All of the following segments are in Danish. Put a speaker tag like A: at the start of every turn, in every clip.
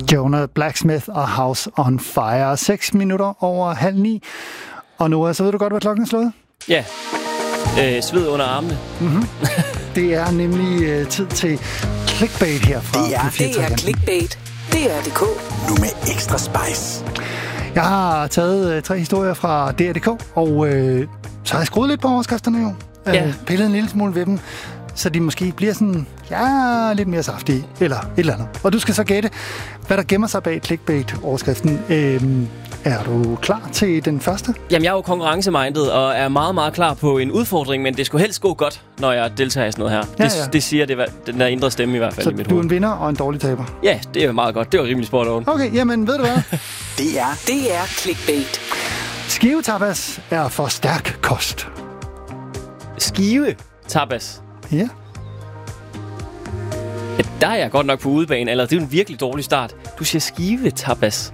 A: Jonah Blacksmith og House on Fire. 6 minutter over 8:30. Og Noah, så ved du godt, hvad klokken er slået?
B: Ja. Sved under armene.
A: Mm-hmm. Det er nemlig tid til clickbait her fra
C: Det er clickbait. DR.dk. Nu med ekstra spice.
A: Jeg har taget 3 historier fra DR.dk, og så har jeg skruet lidt på overskrifterne jo. Pillet en lille smule ved dem, så de måske bliver sådan, lidt mere saftige, eller et eller andet. Og du skal så gætte, hvad der gemmer sig bag clickbait-overskriften. Er du klar til den første?
B: Jamen, jeg er jo konkurrencemindet og er meget, meget klar på en udfordring, men det skulle helst gå godt, når jeg deltager i sådan noget her. Ja. Det siger den der indre stemme i hvert fald
A: så
B: i mit
A: du er
B: hoved.
A: en vinder og en dårlig taber?
B: Ja, det er meget godt. Det var rimelig spot on.
A: Okay, jamen ved du hvad?
C: Det er clickbait.
A: Skivetapas er for stærk kost.
B: Skive-tapas?
A: Ja.
B: Der er jeg godt nok på udebane, eller det er jo en virkelig dårlig start. Du siger skive-tapas.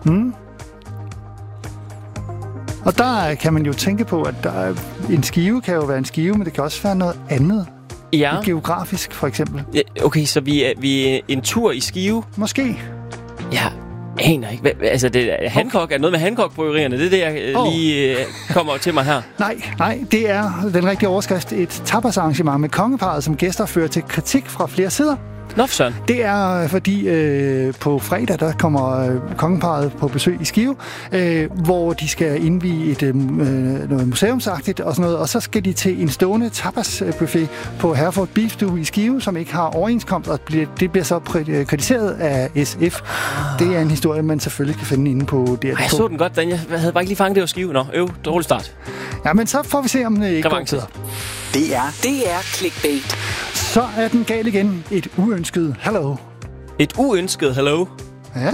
A: Og der kan man jo tænke på, at en skive kan jo være en skive, men det kan også være noget andet.
B: Ja.
A: Geografisk, for eksempel.
B: Ja, okay, så vi er en tur i Skive?
A: Måske.
B: Ja, aner ikke. Altså, det er Hancock. Er noget med Hancock-bryggerierne? Det er det, jeg lige kommer til mig her. Nej, det er den rigtige overskrift. Et tapasarrangement med kongeparret som gæster fører til kritik fra flere sider. Nå, sådan.
A: Det er fordi på fredag, der kommer kongeparret på besøg i Skive, hvor de skal indvie noget museumsagtigt og sådan noget, og så skal de til en stående tapasbuffet på Herford Beefstue i Skive, som ikke har overenskomst, og det bliver så kritiseret af SF. Det er en historie, man selvfølgelig kan finde inde på DR.dk.
B: Jeg så den godt, Dan. Jeg havde bare ikke lige fanget det var Skive. Nå, dårlig start.
A: Ja, men så får vi se, om det ikke går til.
C: Det er clickbait.
A: Så er den gal igen. Et uønsket hello.
B: Et uønsket hello?
A: Ja.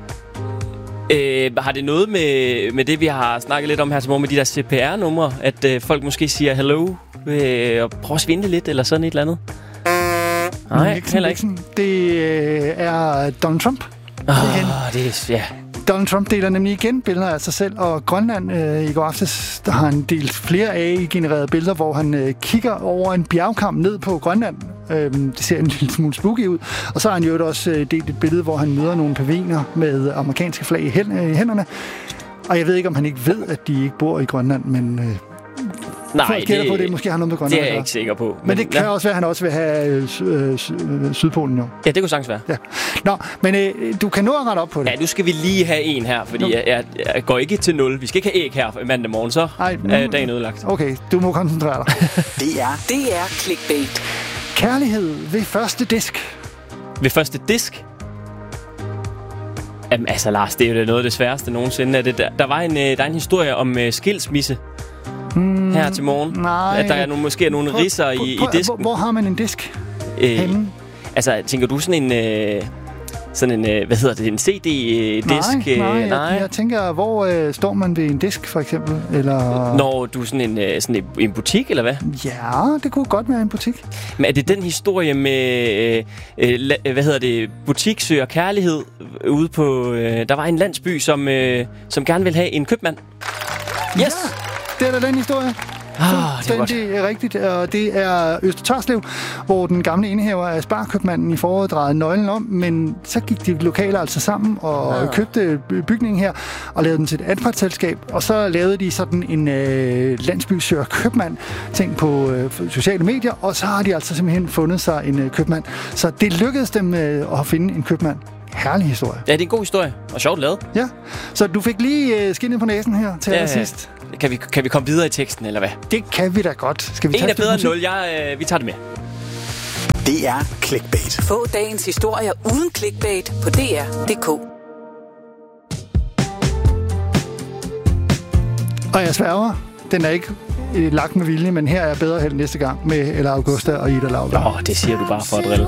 B: Har det noget med det, vi har snakket lidt om her til morgen, med de der CPR-numre, at folk måske siger hello og prøver at svindle lidt, eller sådan et eller andet? Nej, heller ikke.
A: Det er Donald Trump. Donald Trump deler nemlig igen billeder af sig selv, og Grønland i går aftes, der har han delt flere AI-genererede billeder, hvor han kigger over en bjergkam ned på Grønland. Det ser en lille smule spooky ud. Og så har han jo også delt et billede, hvor han møder nogle paviner med amerikanske flag i hænderne. Og jeg ved ikke, om han ikke ved, at de ikke bor i Grønland, men...
B: Nej,
A: det måske har noget med Grønland.
B: Det er jeg ikke sikker på.
A: Men det kan også være, at han også vil have Sydpolen jo.
B: Ja, det kunne sagtens være.
A: Ja. Nå, men du kan nå at rette op på det.
B: Ja, nu skal vi lige have en her, fordi jeg går ikke til 0. Vi skal ikke have æg her mandag morgen, så er dagen ødelagt.
A: Okay, du må koncentrere dig.
C: Det er clickbait.
A: Kærlighed ved første disk.
B: Ved første disk? Jamen altså, Lars, det er jo noget af det sværeste nogensinde. Der er en historie om skilsmisse. Her til morgen.
A: Nej.
B: At der er måske nogle ridser i disken.
A: Hvor har man en disk henne?
B: Altså, tænker du sådan en hvad hedder det, en CD-disk?
A: Nej. Jeg tænker, hvor står man ved en disk, for eksempel? Eller...
B: Når du er sådan en butik, eller hvad?
A: Ja, det kunne godt være en butik.
B: Men er det den historie med, butik søger kærlighed ude på... der var en landsby, som gerne vil have en købmand. Yes!
A: Ja. Det er da den historie. Det er rigtigt, og det er Øster Tørslev, hvor den gamle indehaver af Sparkøbmanden i foråret drejede nøglen om, men så gik de lokale altså sammen og købte bygningen her og lavede den til et anpartsselskab, og så lavede de sådan en landsby søger købmand ting på sociale medier, og så har de altså simpelthen fundet sig en købmand. Så det lykkedes dem at finde en købmand. Herlig historie.
B: Ja, det er en god historie, og sjovt lavet.
A: Ja, så du fik lige skinnet på næsen her til allersidst.
B: Kan vi komme videre i teksten, eller hvad?
A: Det kan vi da godt. Skal vi
B: en er bedre end 0. Vi tager det med.
C: Det er clickbait.
D: Få dagens historier uden clickbait på DR.dk.
A: Og jeg sværger, den er ikke lagt med vilje, men her er bedre held næste gang med Ella Augusta og Ida Lauber.
B: Det siger du bare for at drille.